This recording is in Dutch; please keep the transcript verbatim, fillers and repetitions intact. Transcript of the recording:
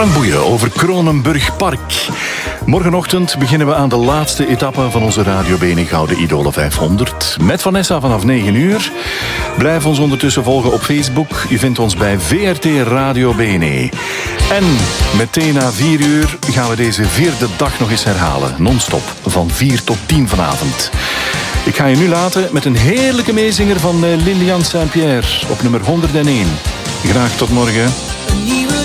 Frank Boeien over Kronenburg Park. Morgenochtend beginnen we aan de laatste etappe van onze Radio B N E Gouden Idolen vijfhonderd. Met Vanessa vanaf negen uur. Blijf ons ondertussen volgen op Facebook. U vindt ons bij V R T Radio B N E. En meteen na vier uur gaan we deze vierde dag nog eens herhalen. Non-stop, van vier tot tien vanavond. Ik ga je nu laten met een heerlijke meezinger van Liliane Saint-Pierre op nummer honderdéén. Graag tot morgen.